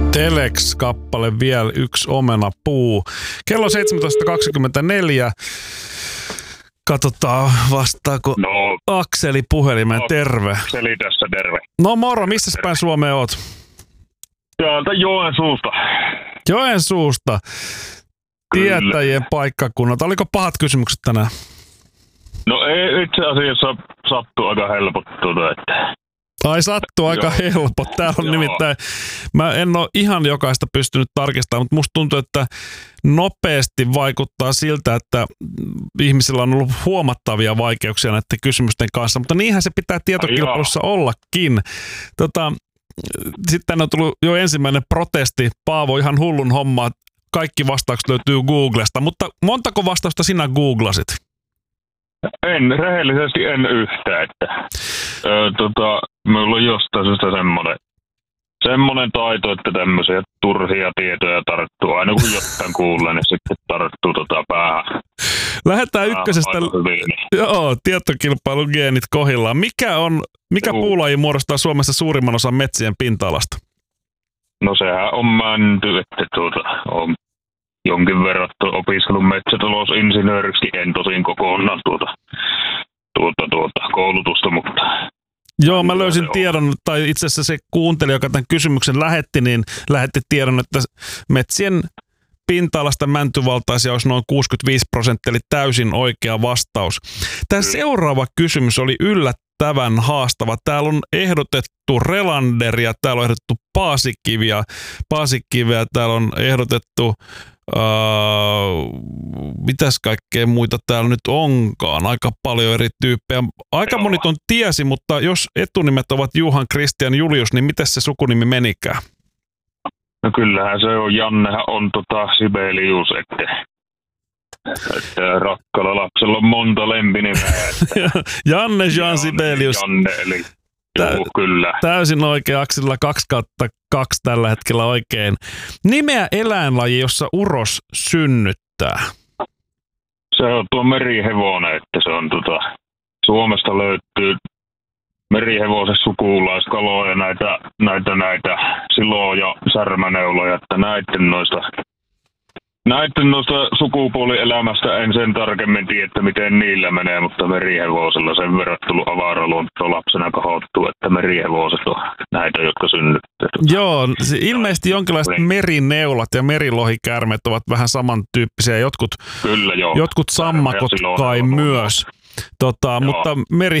Telex-kappale vielä, yksi omenapuu. Kello 17.24. Katsotaan, vastaako Akseli puhelimeen. Terve. Akseli tässä, terve. No moro, missä päin Suomea oot? Täältä Joensuusta. Joensuusta. Tietäjien paikkakunnalta. Oliko pahat kysymykset tänään? No ei, itse asiassa sattuu aika helpottua, että... Ai sattuu aika helppo. Täällä on nimittäin, mä en ole ihan jokaista pystynyt tarkistamaan, mutta musta tuntuu, että nopeasti vaikuttaa siltä, että ihmisillä on ollut huomattavia vaikeuksia näiden kysymysten kanssa, mutta niinhän se pitää tietokilpailussa ollakin. Sitten on tullut jo ensimmäinen protesti. Paavo, ihan hullun homma. Kaikki vastaukset löytyy Googlesta, mutta montako vastausta sinä googlasit? Rehellisesti en yhtään, että minulla on jostain syystä semmoinen taito, että tämmöisiä turhia tietoja tarttuu. Aina kun jotain kuulee, niin sitten tarttuu päähän. Lähdetään ykkösestä. Joo, tietokilpailun geenit kohillaan. Mikä puulaji muodostaa Suomessa suurimman osan metsien pinta-alasta? No sehän on mänty, että on jonkin verran opiskellut metsätalousinsinööriksi, en tosin kokonaan koulutusta, mutta... Joo, mä löysin tiedon, tai itse asiassa se kuuntelija, joka tämän kysymyksen lähetti, niin lähetti tiedon, että metsien pinta-alasta mäntyvaltaisia olisi noin 65%, eli täysin oikea vastaus. Tämä seuraava kysymys oli yllättävän haastava. Täällä on ehdotettu Relanderia, täällä on ehdotettu Paasikiveä, täällä on ehdotettu mitäs kaikkea muita täällä nyt onkaan? Aika paljon eri tyyppejä. Aika moni ton tiesi, mutta jos etunimet ovat Juhan, Kristian, Julius, niin miten se sukunimi menikään? No kyllähän se on. Jannehan on Sibelius, että rakkaalla lapsella on monta lempinimeä. Janne Jean Sibelius. Janne, eli kyllä. Täysin oikein, Aksilla 2/2 tällä hetkellä oikein. Nimeä eläinlaji, jossa uros synnyttää. Se on tuo merihevonen, että se on Suomesta löytyy merihevosen sukulaiskaloja, näitä silo- ja särmäneuloja, että näiden noista sukupuolielämästä en sen tarkemmin tiedä, että miten niillä menee, mutta merihevosella sen verran tullut avaraluontoa lapsena kahottuu, että merihevoset on näitä, jotka synnyttää. Joo, ilmeisesti jonkinlaiset merineulat ja merilohikäärmeet ovat vähän samantyyppisiä, jotkut sammakot kai myös. Mutta